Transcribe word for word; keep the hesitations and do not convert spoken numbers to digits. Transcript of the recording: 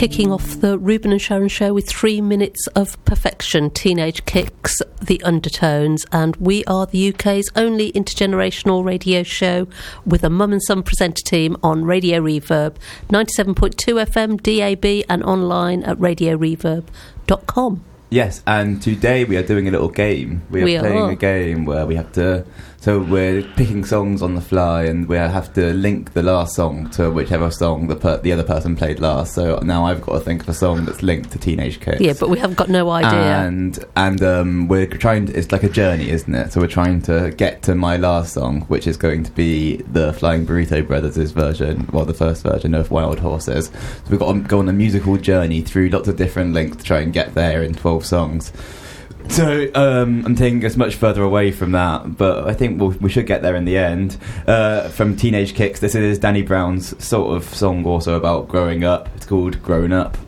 kicking off the Ruben and Sharon show with three minutes of perfection, Teenage Kicks, The Undertones, and we are the U K's only intergenerational radio show with a mum and son presenter team on Radio Reverb, ninety-seven point two F M, D A B, and online at radio reverb dot com. Yes, and today we are doing a little game. We are we playing are. a game where we have to... So we're picking songs on the fly, and we have to link the last song to whichever song the per- the other person played last. So now I've got to think of a song that's linked to Teenage Kicks. Yeah, but we haven't got no idea. And and um, we're trying to... It's like a journey, isn't it? So we're trying to get to my last song, which is going to be the Flying Burrito Brothers' version, well, the first version of Wild Horses. So we've got to go on a musical journey through lots of different links to try and get there in twelve songs. So um, I'm taking us much further away from that, but I think we'll, we should get there in the end. Uh, from Teenage Kicks, this is Danny Brown's sort of song also about growing up. It's called Grown Up.